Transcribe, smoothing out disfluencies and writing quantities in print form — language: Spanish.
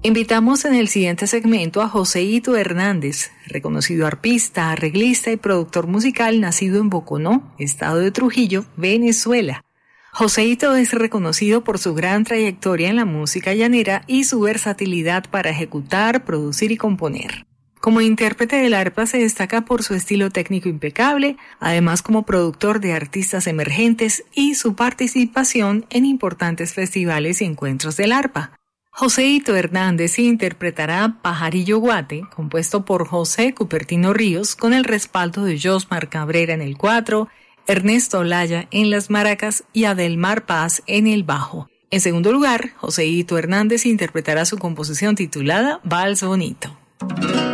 Invitamos en el siguiente segmento a Joséito Hernández, reconocido arpista, arreglista y productor musical nacido en Boconó, estado de Trujillo, Venezuela. Joséito es reconocido por su gran trayectoria en la música llanera y su versatilidad para ejecutar, producir y componer. Como intérprete del arpa se destaca por su estilo técnico impecable, además como productor de artistas emergentes y su participación en importantes festivales y encuentros del arpa. Joséito Hernández interpretará Pajarillo Guate, compuesto por José Cupertino Ríos, con el respaldo de Josmar Cabrera en el 4, Ernesto Olaya en las maracas y Adelmar Paz en el bajo. En segundo lugar, Joséito Hernández interpretará su composición titulada Vals Bonito.